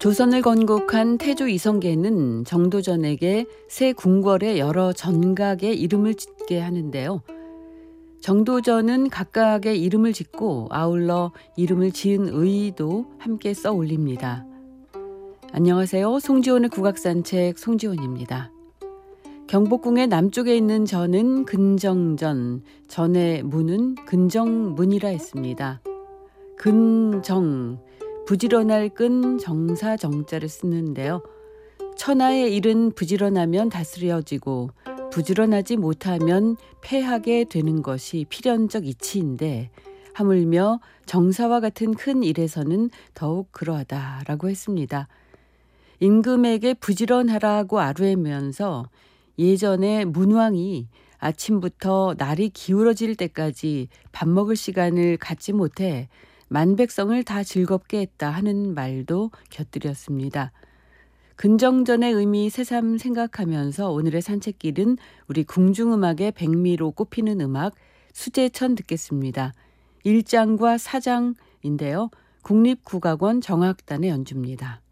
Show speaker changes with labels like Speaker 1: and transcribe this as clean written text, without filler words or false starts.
Speaker 1: 조선을 건국한 태조 이성계는 정도전에게 새 궁궐의 여러 전각의 이름을 짓게 하는데요. 정도전은 각각의 이름을 짓고 아울러 이름을 지은 의도 함께 써 올립니다. 안녕하세요. 송지원의 국악산책 송지원입니다. 경복궁의 남쪽에 있는 전은 근정전, 전의 문은 근정문이라 했습니다. 근정, 부지런할 근 정사 정자를 쓰는데요. 천하의 일은 부지런하면 다스려지고 부지런하지 못하면 패하게 되는 것이 필연적 이치인데 하물며 정사와 같은 큰 일에서는 더욱 그러하다라고 했습니다. 임금에게 부지런하라고 아뢰면서 예전에 문왕이 아침부터 날이 기울어질 때까지 밥 먹을 시간을 갖지 못해 만백성을 다 즐겁게 했다 하는 말도 곁들였습니다. 근정전의 의미 새삼 생각하면서 오늘의 산책길은 우리 궁중음악의 백미로 꼽히는 음악 수제천 듣겠습니다. 1장과 4장인데요. 국립국악원 정악단의 연주입니다.